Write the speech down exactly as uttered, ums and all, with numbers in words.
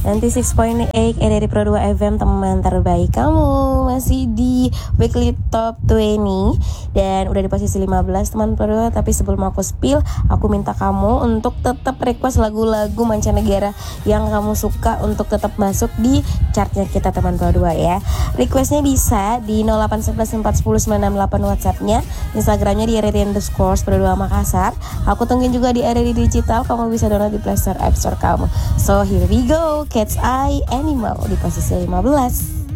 sembilan puluh enam koma delapan eh dari Pro dua F M, teman terbaik kamu. Masih di Weekly Top dua puluh dan udah di posisi lima belas teman Pro dua. Tapi sebelum aku spill, aku minta kamu untuk tetap request lagu-lagu mancanegara yang kamu suka untuk tetap masuk di chartnya kita teman Pro dua ya. Requestnya bisa di nol delapan satu satu empat nol nol sembilan enam delapan WhatsAppnya. Instagramnya di R R D underscore Pro dua Makassar. Aku tungguin juga di R R D Digital. Kamu bisa download di Play Store, App Store kamu. So here we go, Cat's Eye Animal di posisi lima belas.